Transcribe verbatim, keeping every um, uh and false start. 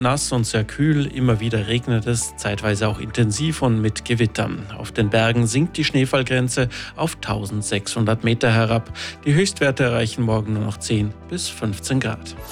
Nass und sehr kühl, immer wieder regnet es, zeitweise auch intensiv und mit Gewittern. Auf den Bergen sinkt die Schneefallgrenze auf eintausendsechshundert Meter herab. Die Höchstwerte erreichen morgen nur noch zehn bis fünfzehn Grad.